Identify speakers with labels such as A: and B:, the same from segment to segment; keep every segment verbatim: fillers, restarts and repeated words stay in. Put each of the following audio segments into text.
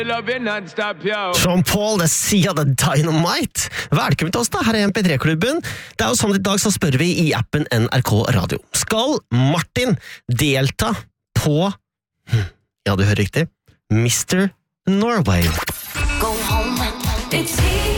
A: Sean Paul, det sier det Dynamite. Velkommen til oss da, her er M P tre-klubben. Det er jo sånn at i dag så spør vi i appen N R K Radio. Skal Martin delta på, ja du hører riktig, mister Norway? Go home, it's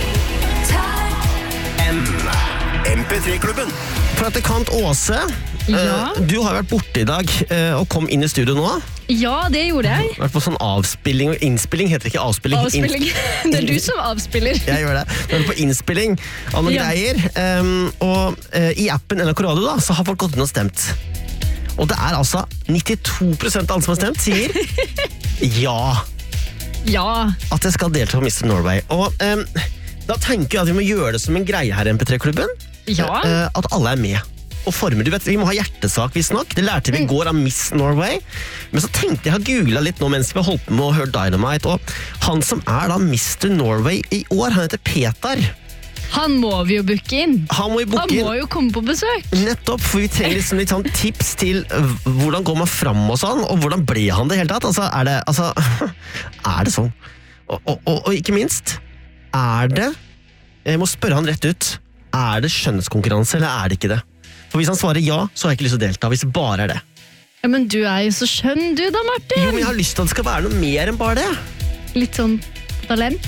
A: M P tre-klubben. Praktikant Åse,
B: ja.
A: Du har vært borte i dag og kom inn i studio nå.
B: Ja, det gjorde jeg.
A: Vært på sånn avspilling og innspilling, heter det ikke avspilling?
B: Avspilling, det er du som avspiller.
A: Jeg gjør det. Du er på innspilling av noen ja. greier, um, og uh, i appen N R K Radio da, så har folk gått inn og stemt. Og det er altså nittito prosent av alle som har stemt, sier ja.
B: Ja.
A: At jeg skal delta på mister Norway. Og um, da tenker jeg at vi må gjøre det som en greie her i M P tre-klubben.
B: Ja.
A: Uh, at alle er med. Og former, du vet, vi må ha hjertesak visst nok. Det lærte vi i går av Miss Norway. Men så tenkte jeg å google litt nå mens vi har holdt på med å høre Dynamite. Og han som er da mister Norway i år, han heter Petar.
B: Han må vi jo booke inn.
A: Han må,
B: han må jo komme på besøk.
A: Nettopp, for vi trenger liksom litt sånn tips til hvordan går man fram og sånn, og hvordan ble han det hele tatt? Altså, er det, altså, er det sånn? Og, og, og, og ikke minst, er det, jeg må spørre han rett ut, er det skjønnskonkurranse eller er det ikke det? For hvis han svarer ja, så har jeg ikke lyst til å delta, hvis det bare er det.
B: Ja, men du er jo så skjønn du da, Martin.
A: Jo, men jeg har lyst til at det skal være noe mer enn bare det.
B: Litt sånn talent?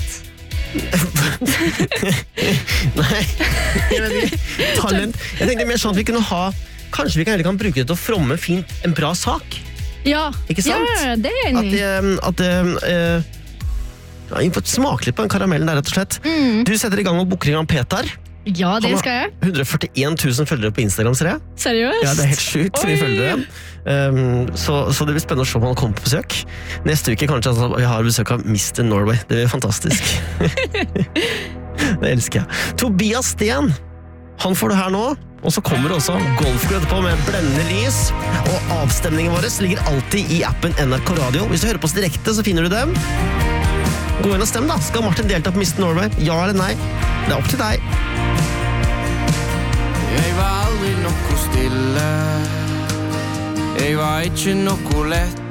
A: Nei, jeg vet ikke. Talent. Jeg tenkte mer sånn at vi kunne ha, kanskje vi kan, kan bruke det til å fromme fint en bra sak.
B: Ja,
A: ikke sant?
B: Ja, det er enig.
A: At det, at det, uh, jeg får smake litt på den karamellen der, rett og slett. Mm. Du setter i gang og booker i gang Petar.
B: Ja, det skal jeg.
A: hundre og førtien tusen følgere på Instagram, ser jeg.
B: Seriøst?
A: Ja, det er helt sjukt, vi følger det. Um, så, så det blir spennende å se om han kommer på besøk. Neste uke kanskje altså, jeg har besøk av mister Norway. Det blir fantastisk. Det elsker jeg. Tobias Sten, han får det her nå. Og så kommer det også golfglød på med blendende lys. Og avstemningen vår ligger alltid i appen N R K Radio. Hvis du hører på oss direkte, så finner du dem. Gå inn og stem da. Skal Martin delta på mister Norway? Ja eller nei? Det er opp til deg.
C: Jeg var aldri noe stille. Jeg var ikke noe lett.